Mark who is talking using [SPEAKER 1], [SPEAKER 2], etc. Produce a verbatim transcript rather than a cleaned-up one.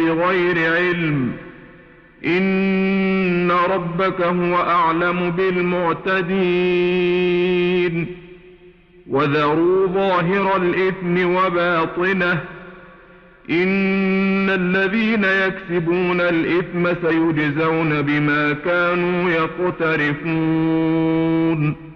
[SPEAKER 1] بغير علم إن ربك هو أعلم بالمعتدين وذروا ظاهر الإثم وباطنه إن الذين يكسبون الإثم سيجزون بما كانوا يقترفون